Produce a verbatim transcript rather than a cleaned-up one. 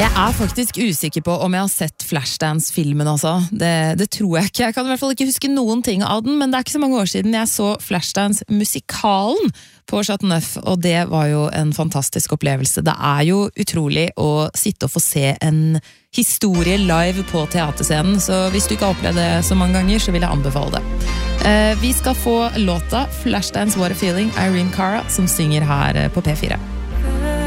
Jeg er faktisk usikker på om jeg har sett Flashdance-filmen altså. Det, det tror jeg ikke. Jeg kan i hvert fall ikke huske noen ting av den, men det er ikke så mange år siden jeg så Flashdance-musikalen på Chateau Neuf, og det var jo en fantastisk opplevelse. Det er jo utrolig å sitte og få se en historie live på teaterscenen, så hvis du ikke har opplevd det så mange ganger, så vil jeg anbefale det. Vi skal få låta Flashdance What a Feeling, Irene Cara, som synger her på P fire.